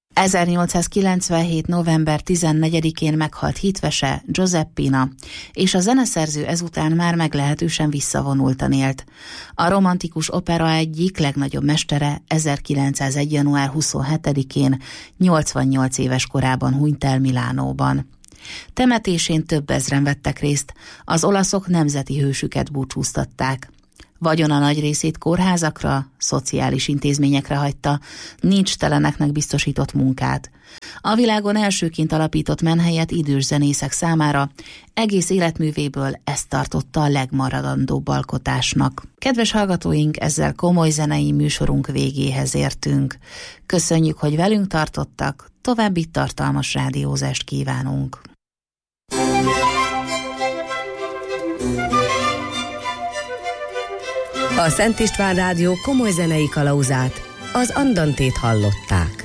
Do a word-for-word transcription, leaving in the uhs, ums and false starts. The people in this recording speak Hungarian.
ezernyolcszázkilencvenhét. november tizennegyedikén meghalt hitvese Giuseppina, és a zeneszerző ezután már meglehetősen visszavonultan élt. A romantikus opera egyik legnagyobb mestere ezerkilencszázegy. január huszonhetedikén nyolcvannyolc éves korában hunyt el Milánóban. Temetésén több ezren vettek részt, az olaszok nemzeti hősüket búcsúztatták. Vagyona nagy részét kórházakra, szociális intézményekre hagyta, nincs teleneknek biztosított munkát. A világon elsőként alapított menhelyet idős zenészek számára, egész életművéből ezt tartotta a legmaradandóbb alkotásnak. Kedves hallgatóink, ezzel komoly zenei műsorunk végéhez értünk. Köszönjük, hogy velünk tartottak, további tartalmas rádiózást kívánunk. A Szent István Rádió komoly zenei kalauzát, az Andantét hallották.